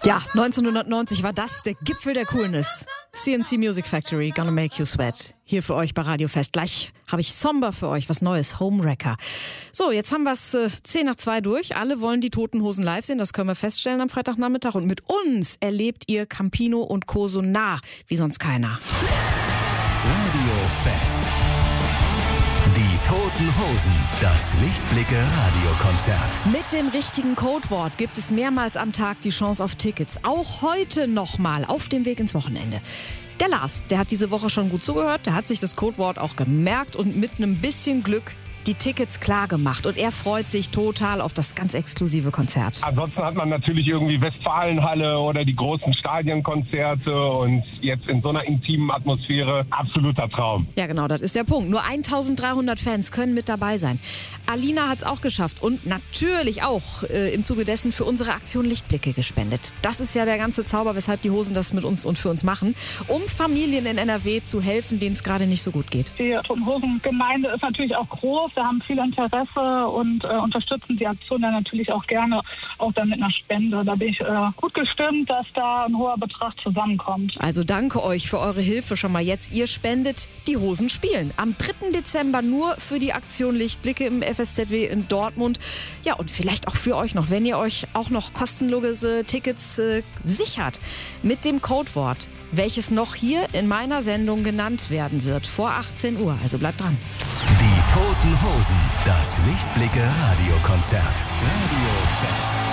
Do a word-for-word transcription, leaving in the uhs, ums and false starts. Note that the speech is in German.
Ja, neunzehnhundertneunzig war das der Gipfel der Coolness. C N C Music Factory, Gonna Make You Sweat. Hier für euch bei Radio Fest. Gleich habe ich Somber für euch, was Neues, Homewrecker. So, jetzt haben wir es äh, zehn nach zwei durch. Alle wollen die Toten Hosen live sehen, das können wir feststellen am Freitagnachmittag. Und mit uns erlebt ihr Campino und Co. so nah wie sonst keiner. Radio Fest. Die Toten Hosen, das Lichtblicke-Radiokonzert. Mit dem richtigen Codewort gibt es mehrmals am Tag die Chance auf Tickets. Auch heute nochmal auf dem Weg ins Wochenende. Der Lars, der hat diese Woche schon gut zugehört, der hat sich das Codewort auch gemerkt und mit einem bisschen Glück die Tickets klar gemacht. Und er freut sich total auf das ganz exklusive Konzert. Ansonsten hat man natürlich irgendwie Westfalenhalle oder die großen Stadionkonzerte und jetzt in so einer intimen Atmosphäre absoluter Traum. Ja genau, das ist der Punkt. Nur eintausenddreihundert Fans können mit dabei sein. Alina hat es auch geschafft und natürlich auch äh, im Zuge dessen für unsere Aktion Lichtblicke gespendet. Das ist ja der ganze Zauber, weshalb die Hosen das mit uns und für uns machen, um Familien in N R W zu helfen, denen es gerade nicht so gut geht. Die Toten Hosen Gemeinde ist natürlich auch groß. Wir haben viel Interesse und äh, unterstützen die Aktion dann natürlich auch gerne, auch dann mit einer Spende. Da bin ich äh, gut gestimmt, dass da ein hoher Betrag zusammenkommt. Also danke euch für eure Hilfe schon mal jetzt. Ihr spendet, die Hosen spielen. Am dritten Dezember nur für die Aktion Lichtblicke im F S Z W in Dortmund. Ja, und vielleicht auch für euch noch, wenn ihr euch auch noch kostenlose Tickets äh, sichert. Mit dem Codewort, welches noch hier in meiner Sendung genannt werden wird, vor achtzehn Uhr. Also bleibt dran. Die Toten Hosen, das Lichtblicke-Radiokonzert. Radio Fest.